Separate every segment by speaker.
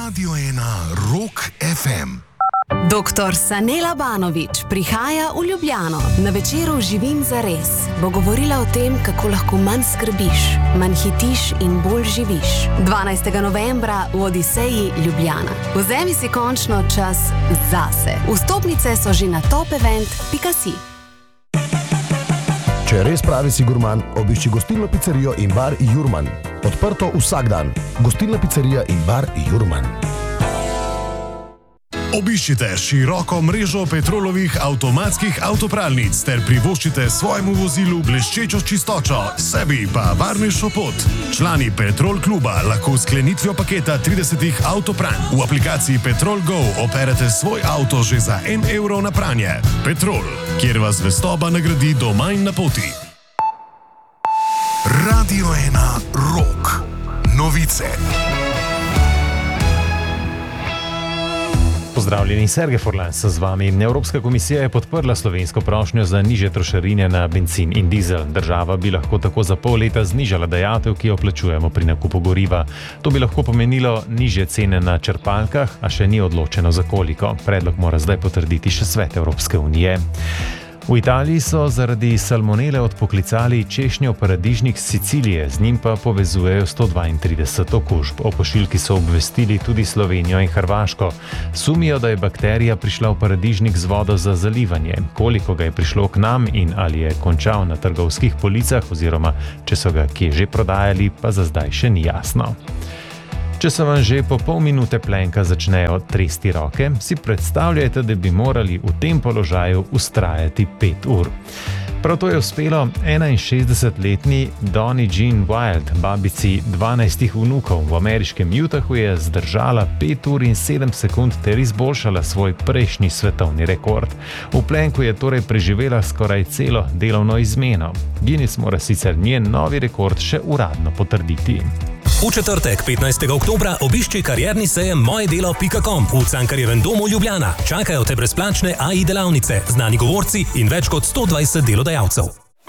Speaker 1: Radio 1 Rock FM.
Speaker 2: Dr. Sanela Banović prihaja v Ljubljano. Na večeru Živim zares bo govorila o tem, kako lahko manj skrbiš, manj hitiš in bolj živiš. 12. novembra v Odiseji Ljubljana. Vzemi si končno čas zase. Vstopnice so že na topevent.si.
Speaker 3: Če res pravi si gurman, obišči gostilno pizzerijo in bar Jurman. Odprto vsak dan. Gostilna pizzerija in bar Jurman.
Speaker 1: Obiščite široko mrežo Petrolovih avtomatskih avtopralnic ter privoščite svojemu vozilu bleščečo čistočo, sebi pa varnejšo pot. Člani Petrol kluba lahko s sklenitvijo paketa 30 avtopranj v aplikaciji Petrol Go operete svoj avto že za 1 evro na pranje. Petrol, kjer vas zvestoba nagradi doma in na poti. Radio 1 Rock. Novice.
Speaker 4: Pozdravljeni, Sergej Forlan z vami. Evropska komisija je podprla slovensko prošnjo za nižje trošarine na bencin in dizel. Država bi lahko tako za pol leta znižala dajatev, ki jo plačujemo pri nakupu goriva. To bi lahko pomenilo nižje cene na črpalkah, a še ni odločeno za koliko. Predlog mora zdaj potrditi še Svet Evropske unije. V Italiji so zaradi salmonele odpoklicali češnjev paradižnik s Sicilije, z njim pa povezujejo 132 okužb. O pošiljki so obvestili tudi Slovenijo in Hrvaško. Sumijo, da je bakterija prišla v paradižnik z vodo za zalivanje. Koliko ga je prišlo k nam in ali je končal na trgovskih policah oziroma če so ga kje že prodajali, pa za zdaj še ni jasno. Če se vam že po pol minute plenka začnejo tresti roke, si predstavljajte, da bi morali v tem položaju vztrajati 5 ur. Prav to je uspelo 61-letni Donnie Jean Wild, babici 12 vnukov. V ameriškem Utahu je zdržala 5 ur in 7 sekund ter izboljšala svoj prejšnji svetovni rekord. V plenku je torej preživela skoraj celo delovno izmeno. Guinness mora sicer njen novi rekord še uradno potrditi.
Speaker 5: V četrtek, 15. oktobra, obišči karierni sejem mojedelo.com v Cankarjevem domu Ljubljana. Čakajo te brezplačne AI delavnice, znani govorci in več kot 120 delodajalcev.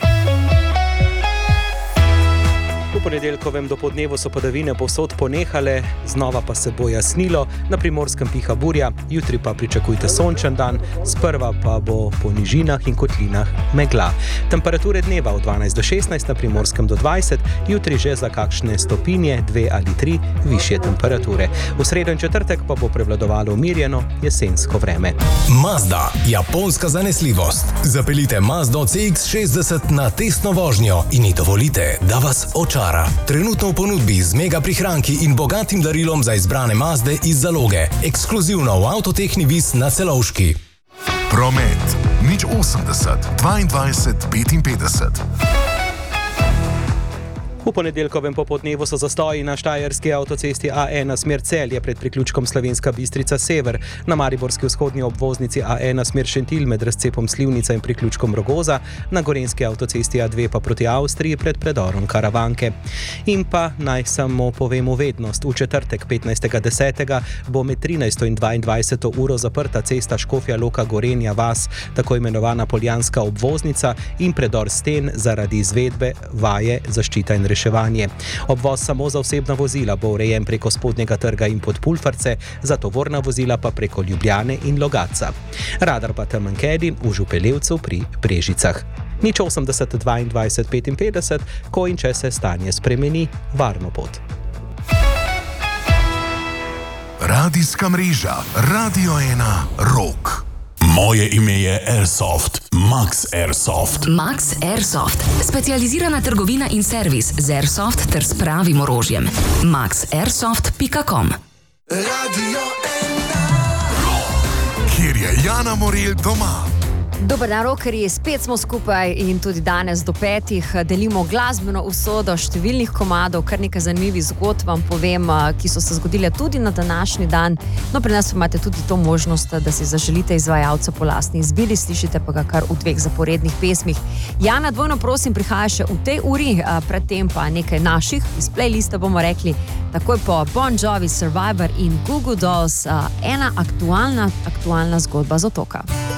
Speaker 6: V ponedeljkovem dopoldnevu so padavine povsod ponehale, znova pa se bo jasnilo, na Primorskem piha burja, jutri pa pričakujte sončen dan, sprva pa bo po nižinah in kotlinah megla. Temperature dneva od 12 do 16, na Primorskem do 20, jutri že za kakšne stopinje, 2 ali 3 višje temperature. V sredo in četrtek pa bo prevladovalo umirjeno jesensko vreme.
Speaker 5: Mazda, japonska zanesljivost. Zapeljite Mazdo CX-60 na testno vožnjo in ji dovolite, da vas očara. Trenutno v ponudbi z mega prihranki in bogatim darilom za izbrane Mazde iz zaloge. Ekskluzivno v Avtotehni Vis na Celovški.
Speaker 1: Promet. 080 22 55.
Speaker 6: V ponedeljkovem popoldnevu so zastoji na štajerski avtocesti A1 smer Celje pred priključkom Slovenska Bistrica Sever, na mariborski vzhodni obvoznici A1 smer Šentilj med razcepom Slivnica in priključkom Rogoza, na gorenjski avtocesti A2 pa proti Avstriji pred predorom Karavanke. In pa naj samo povemo vednost. V četrtek 15.10. bo med 13. in 22. uro zaprta cesta Škofja Loka Gorenja vas, tako imenovana Poljanska obvoznica in predor Sten zaradi izvedbe vaje zaščita in reševanje. Obvoz samo za osebna vozila bo urejen preko Spodnjega trga in Podpulfarce, za tovorna vozila pa preko Ljubljane in Logatca. Radar pa Temenkedi v Župelevcu pri Brežicah. 080 22 55, ko in če se stanje spremeni, varno pot.
Speaker 1: Radijska mreža Radio 1 Rock.
Speaker 7: Moje ime je Airsoft, Max Airsoft.
Speaker 8: Max Airsoft, specializirana trgovina in servis z Airsoft ter s pravim orožjem. maxairsoft.com.
Speaker 1: Radio 1 Rock, kjer je Jana Morel doma.
Speaker 9: Dober dan, rockerji, spet smo skupaj in tudi danes do 5 delimo glasbeno usodo številnih komadov, kar nekaj zanimivih zgodb vam povem, ki so se zgodile tudi na današnji dan. No, pri nas imate tudi to možnost, da si zaželite izvajalca po lastni izbiri, slišite pa ga kar v 2 zaporednih pesmih. Jana, dvojno prosim, prihaja še v tej uri, predtem pa nekaj naših, iz playlista bomo rekli, takoj po Bon Jovi, Survivor in Goo Goo Dolls, ena aktualna zgodba z otoka.